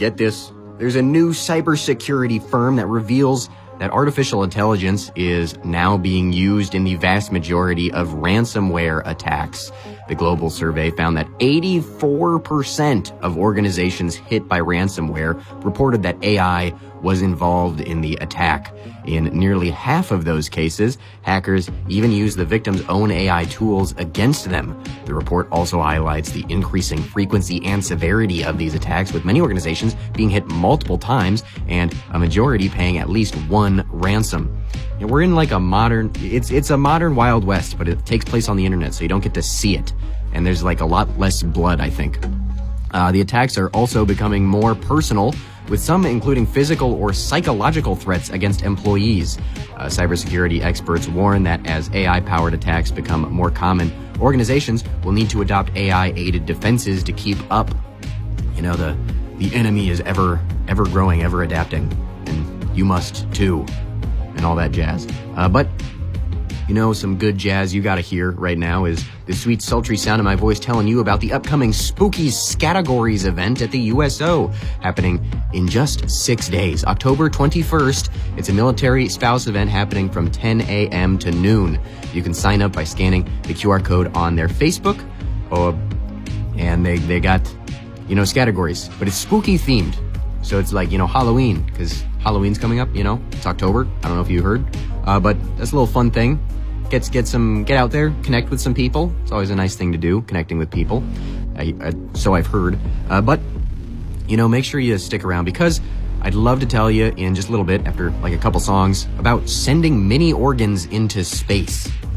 get this, there's a new cybersecurity firm that reveals that artificial intelligence is now being used in the vast majority of ransomware attacks. The global survey found that 84% of organizations hit by ransomware reported that AI was involved in the attack. In nearly half of those cases, hackers even used the victim's own AI tools against them. The report also highlights the increasing frequency and severity of these attacks, with many organizations being hit multiple times and a majority paying at least one ransom. And we're in like a modern, it's a modern Wild West, but it takes place on the internet, so you don't get to see it. And there's like a lot less blood, I think. The attacks are also becoming more personal, with some including physical or psychological threats against employees. Cybersecurity experts warn that as AI-powered attacks become more common, organizations will need to adopt AI-aided defenses to keep up. You know, the enemy is ever growing, ever adapting, and you must too, and all that jazz. But you know, some good jazz you gotta hear right now is the sweet, sultry sound of my voice telling you about the upcoming Spooky Scattergories event at the USO, happening in just 6 days. October 21st, it's a military spouse event happening from 10 a.m. to noon. You can sign up by scanning the QR code on their Facebook, and they got, you know, Scattergories, but it's spooky themed. So it's like, you know, Halloween, because Halloween's coming up, you know, it's October. I don't know if you heard, but that's a little fun thing. Get out there, connect with some people. It's always a nice thing to do, connecting with people. So I've heard. But, you know, make sure you stick around, because I'd love to tell you in just a little bit, after like a couple songs, about sending mini organs into space.